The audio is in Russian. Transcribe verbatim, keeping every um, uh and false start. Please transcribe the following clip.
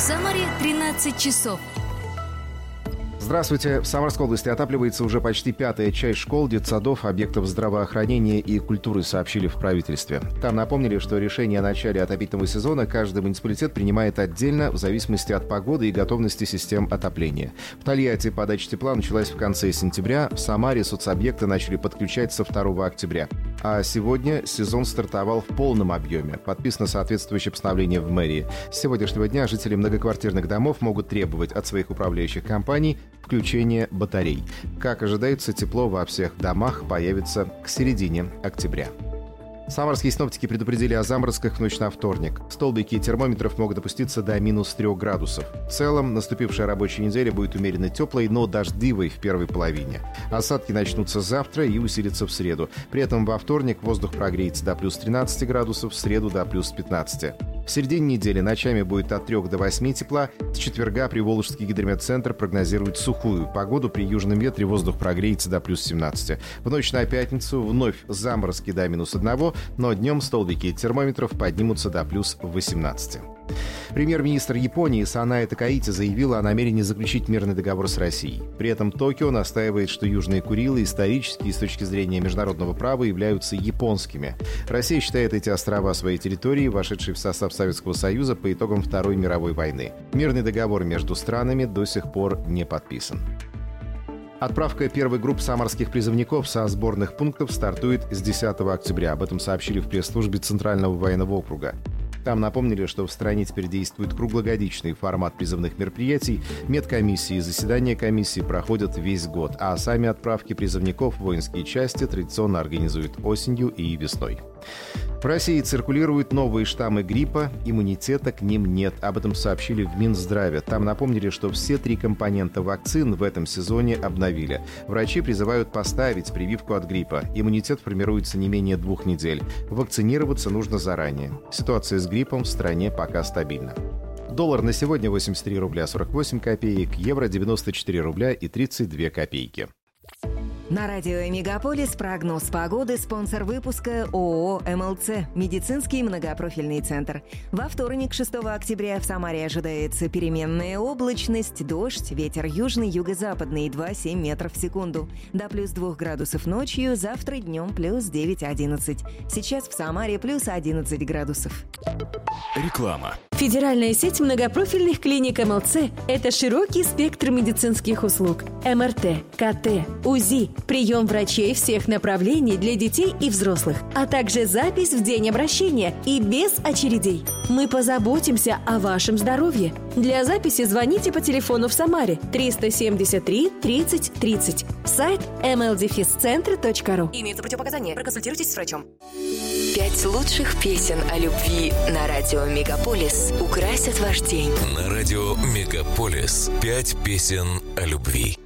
Самаре тринадцать часов. Здравствуйте. В Самарской области отапливается уже почти пятая часть школ, детсадов, объектов здравоохранения и культуры, сообщили в правительстве. Там напомнили, что решение о начале отопительного сезона каждый муниципалитет принимает отдельно в зависимости от погоды и готовности систем отопления. В Тольятти подача тепла началась в конце сентября, в Самаре соцобъекты начали подключать со второго октября. А сегодня сезон стартовал в полном объеме. Подписано соответствующее постановление в мэрии. С сегодняшнего дня жители многоквартирных домов могут требовать от своих управляющих компаний включение батарей. Как ожидается, тепло во всех домах появится к середине октября. Самарские синоптики предупредили о заморозках в ночь на вторник. Столбики термометров могут опуститься до минус трех градусов. В целом, наступившая рабочая неделя будет умеренно теплой, но дождливой в первой половине. Осадки начнутся завтра и усилятся в среду. При этом во вторник воздух прогреется до плюс тринадцати градусов, в среду до плюс пятнадцати. В середине недели ночами будет от трёх до восьми тепла. С четверга Приволжский гидрометцентр прогнозирует сухую погоду. При южном ветре воздух прогреется до плюс семнадцати. В ночь на пятницу вновь заморозки до минус одного, но днем столбики термометров поднимутся до плюс восемнадцати. Премьер-министр Японии Санае Такаити заявила о намерении заключить мирный договор с Россией. При этом Токио настаивает, что Южные Курилы исторически и с точки зрения международного права являются японскими. Россия считает эти острова своей территорией, вошедшей в состав Советского Союза по итогам Второй мировой войны. Мирный договор между странами до сих пор не подписан. Отправка первой группы самарских призывников со сборных пунктов стартует с десятого октября. Об этом сообщили в пресс-службе Центрального военного округа. Там напомнили, что в стране теперь действует круглогодичный формат призывных мероприятий. Медкомиссии и заседания комиссии проходят весь год, а сами отправки призывников в воинские части традиционно организуют осенью и весной. В России циркулируют новые штаммы гриппа, иммунитета к ним нет. Об этом сообщили в Минздраве. Там напомнили, что все три компонента вакцин в этом сезоне обновили. Врачи призывают поставить прививку от гриппа. Иммунитет формируется не менее двух недель. Вакцинироваться нужно заранее. Ситуация с гриппом в стране пока стабильна. Доллар на сегодня восемьдесят три рубля сорок восемь копеек, евро девяносто четыре рубля и тридцать две копейки. На радио «Мегаполис» прогноз погоды, спонсор выпуска ООО «МЛЦ» – медицинский многопрофильный центр. Во вторник, шестого октября, в Самаре ожидается переменная облачность, дождь, ветер южный, юго-западный два целых семь метров в секунду. До плюс двух градусов ночью, завтра днем плюс девять одиннадцать. Сейчас в Самаре плюс одиннадцать градусов. Реклама. Федеральная сеть многопрофильных клиник МЛЦ – это широкий спектр медицинских услуг. эм эр тэ, ка тэ, УЗИ, прием врачей всех направлений для детей и взрослых, а также запись в день обращения и без очередей. Мы позаботимся о вашем здоровье. Для записи звоните по телефону в Самаре триста семьдесят три тридцать тридцать. Сайт эм эл дефис центр точка ру. Имеются противопоказания. Проконсультируйтесь с врачом. Пять лучших песен о любви на радио «Мегаполис» украсят ваш день. На радио «Мегаполис» пять песен о любви.